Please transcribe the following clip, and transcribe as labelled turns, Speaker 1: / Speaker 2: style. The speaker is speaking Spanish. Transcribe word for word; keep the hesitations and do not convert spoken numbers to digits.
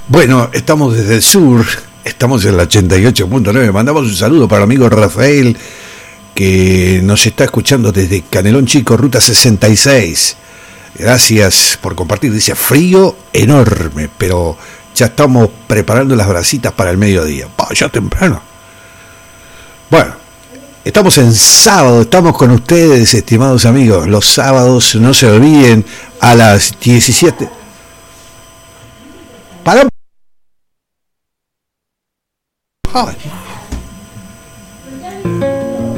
Speaker 1: Bueno, estamos desde el sur, estamos en la ochenta y ocho punto nueve. Mandamos un saludo para el amigo Rafael, que nos está escuchando desde Canelón Chico, ruta sesenta y seis. Gracias por compartir. Dice, frío enorme, pero ya estamos preparando las brasitas para el mediodía. Bah, ya temprano. Bueno, estamos en sábado, estamos con ustedes, estimados amigos. Los sábados, no se olviden, a las diecisiete. Para. Ay.